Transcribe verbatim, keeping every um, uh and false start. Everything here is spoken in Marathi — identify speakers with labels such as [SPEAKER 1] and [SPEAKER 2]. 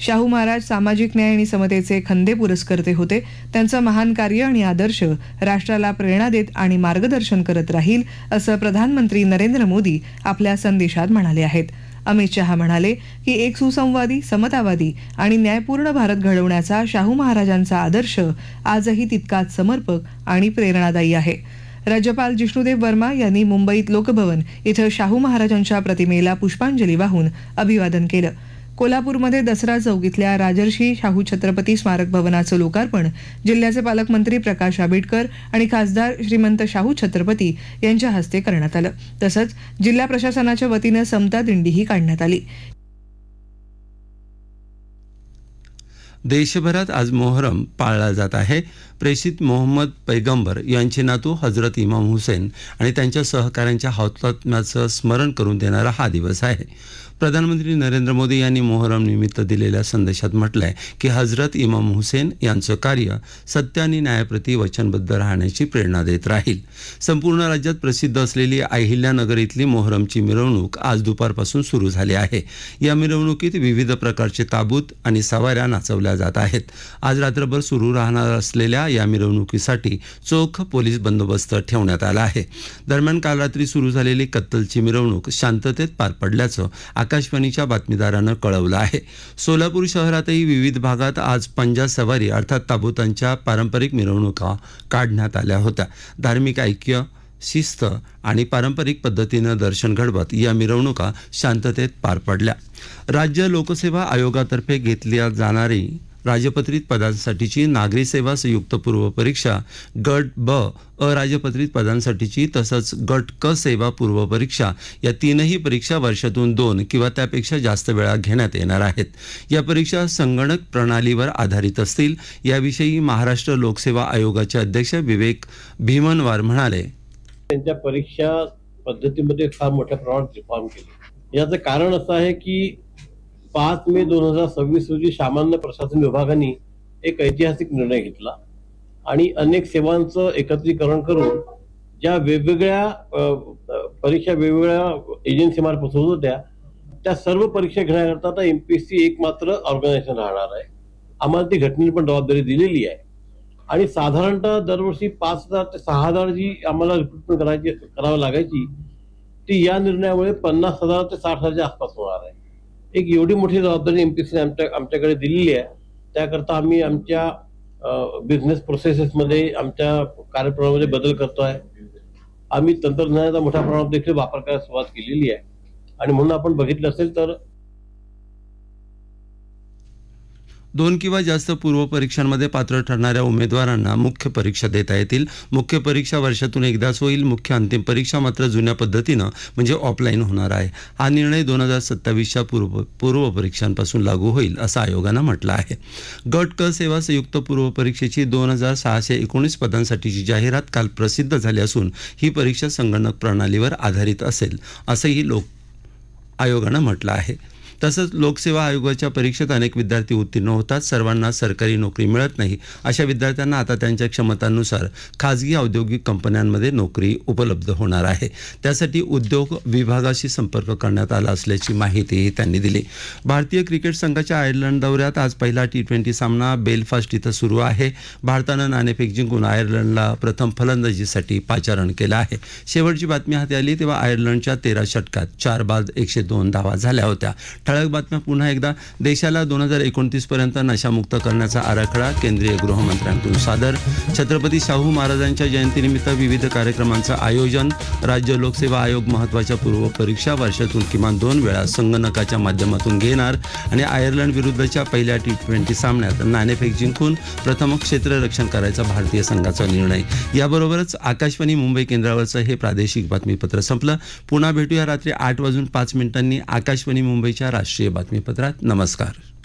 [SPEAKER 1] शाहू महाराज सामाजिक न्याय आणि समतेचे खंदे पुरस्कर्ते होते. त्यांचं महान कार्य आणि आदर्श राष्ट्राला प्रेरणा देत आणि मार्गदर्शन करत राहील असं प्रधानमंत्री नरेंद्र मोदी आपल्या संदेशात म्हणाले आहेत. अमित शहा म्हणाले की एक सुसंवादी, समतावादी आणि न्यायपूर्ण भारत घडवण्याचा शाहू महाराजांचा आदर्श आजही तितकाच समर्पक आणि प्रेरणादायी आहे. राज्यपाल जिष्णुदेव वर्मा यांनी मुंबईत लोकभवन इथं शाहू महाराजांच्या प्रतिमेला पुष्पांजली वाहून अभिवादन केलं. कोल्हापूरमध्ये दसरा चौक इथल्या राजर्षी शाहू छत्रपती स्मारक भवनाचं लोकार्पण जिल्ह्याचे पालकमंत्री प्रकाश आंबेडकर आणि खासदार श्रीमंत शाहू छत्रपती यांच्या हस्ते करण्यात आलं. तसंच जिल्हा प्रशासनाच्या वतीनं समता दिंडीही काढण्यात आली.
[SPEAKER 2] देशभरात आज मोहरम पाळला जात आहे. प्रेषित मोहम्मद पैगंबर यांचे नातू हजरत इमाम हुसेन आणि त्यांच्या सहकाऱ्यांच्या हौतात्म्याचं स्मरण करून देणारा हा दिवस आहे. प्रधानमंत्री नरेंद्र मोदी यांनी मोहरम निमित्त दिलेल्या संदेशात म्हटलंय की हजरत इमाम हुसेन यांचं कार्य सत्य आणि न्यायाप्रती वचनबद्ध राहण्याची प्रेरणा देत राहील. संपूर्ण राज्यात प्रसिद्ध असलेली अहिल्यानगर इथली मोहरमची मिरवणूक आज दुपारपासून सुरू झाली आहे. या मिरवणुकीत विविध प्रकारचे ताबूत आणि सवाऱ्या नाचवल्या जात आहेत. आज रात्रभर सुरू राहणार असलेल्या या मिरवणुकीसाठी चोख पोलीस बंदोबस्त ठेवण्यात आला आहे. दरम्यान काल रात्री सुरू झालेली कत्तलची मिरवणूक शांततेत पार पडल्याचं आकाशवाणीच्या बातमीदारानं कळवलं आहे. सोलापूर शहरातही विविध भागात आज पंजा सवारी अर्थात ताबुतांच्या पारंपरिक मिरवणुका काढण्यात आल्या होत्या. धार्मिक ऐक्य, शिस्त आणि पारंपरिक पद्धतीनं दर्शन घडवत या मिरवणुका शांततेत पार पडल्या. राज्य लोकसेवा आयोगातर्फे घेतल्या जाणारी राजपत्रित पदांसाठीची नागरी सेवा संयुक्त पूर्व परीक्षा गट ब, अराजपत्रित पदांसाठीची तसंच गट क सेवा पूर्व परीक्षा या तीनही परीक्षा वर्षातून दोन किंवा त्यापेक्षा जास्त वेळा घेण्यात येणार आहेत. या परीक्षा संगणक प्रणालीवर आधारित असतील. याविषयी महाराष्ट्र लोकसेवा आयोगाचे अध्यक्ष विवेक भीमनवार म्हणाले,
[SPEAKER 3] त्यांच्या परीक्षा पद्धतीमध्ये फार मोठ्या प्रमाणात रिफॉर्म केले. याचं कारण असं आहे की पाच मे दोन हजार सव्वीस रोजी सामान्य प्रशासन विभागाने एक ऐतिहासिक निर्णय घेतला आणि अनेक सेवांचं एकत्रीकरण करून ज्या वेगवेगळ्या परीक्षा वेगवेगळ्या एजन्सीमार्फत होत होत्या त्या सर्व परीक्षा घेण्याकरता आता एमपीएससी एक मात्र ऑर्गनायझेशन राहणार आहे. आम्हाला ती घटनेने पण जबाबदारी दिलेली आहे आणि साधारणतः दरवर्षी पाच हजार ते सहा हजार जी आम्हाला रिक्रुटमेंट करायची करावी लागायची ती या निर्णयामुळे पन्नास हजार ते साठ हजारच्या आसपास होणार आहे. एक एवढी मोठी जबाबदारी एमपीएससीने आमच्या आमच्याकडे दिलेली आहे. त्याकरता आम्ही आमच्या बिझनेस प्रोसेसेसमध्ये आमच्या कार्यप्रणालीमध्ये बदल करतोय. आम्ही तंत्रज्ञानाचा मोठ्या प्रमाणात देखील वापर करायला सुरुवात केलेली आहे आणि म्हणून आपण बघितलं असेल तर
[SPEAKER 2] दोन किंवा जास्त पूर्व परीक्षांमध्ये पात्र ठरणाऱ्या उमेदवारांना मुख्य परीक्षा देता येतील. मुख्य परीक्षा वर्षातून एकदाच होईल. मुख्य अंतिम परीक्षा मात्र जुन्या पद्धतीनं म्हणजे ऑफलाईन होणार आहे. हा निर्णय दोन हजार सत्तावीसच्या पूर्व पूर्व परीक्षांपासून लागू होईल असं आयोगानं म्हटलं आहे. गट क सेवा संयुक्त पूर्व परीक्षेची दोन हजार सहाशे एकोणीस पदांसाठीची जाहिरात काल प्रसिद्ध झाली असून ही परीक्षा संगणक प्रणालीवर आधारित असेल असंही लोक आयोगानं म्हटलं आहे. तसंच लोकसेवा आयोगाच्या परीक्षेत अनेक विद्यार्थी उत्तीर्ण होतात. सर्वांना सरकारी नोकरी मिळत नाही. अशा विद्यार्थ्यांना आता त्यांच्या क्षमतांनुसार खाजगी औद्योगिक कंपन्यांमध्ये नोकरी उपलब्ध होणार आहे. त्यासाठी उद्योग विभागाशी संपर्क करण्यात आला असल्याची माहितीही त्यांनी दिली. भारतीय क्रिकेट संघाच्या आयर्लंड दौऱ्यात आज पहिला टी ट्वेंटी सामना बेलफास्ट इथं सुरू आहे. भारतानं नाणेफेक जिंकून आयर्लंडला प्रथम फलंदाजीसाठी पाचारण केलं आहे. शेवटची बातमी हाती आली तेव्हा आयर्लंडच्या तेरा षटकात चार बाद एकशे दोन धावा झाल्या होत्या. ठळक बातम्या पुन्हा एकदा. देशाला दोन हजार एकोणतीस पर्यंत नशामुक्त करण्याचा आराखडा केंद्रीय गृहमंत्र्यांकडून सादर. छत्रपती शाहू महाराजांच्या जयंतीनिमित्त विविध कार्यक्रमांचं आयोजन. राज्य लोकसेवा आयोग महत्त्वाच्या पूर्व परीक्षा वर्षातून किमान दोन वेळा संगणकाच्या माध्यमातून घेणार आणि आयर्लंड विरुद्धच्या पहिल्या टी ट्वेंटी सामन्यात नाणेफेक जिंकून प्रथम क्षेत्ररक्षण करायचा भारतीय संघाचा निर्णय. याबरोबरच आकाशवाणी मुंबई केंद्रावरचं हे प्रादेशिक बातमीपत्र संपलं. पुन्हा भेटूया रात्री आठ वाजून पाच मिनिटांनी आकाशवाणी मुंबईच्या राष्ट्रीय बातमीपत्रात. नमस्कार.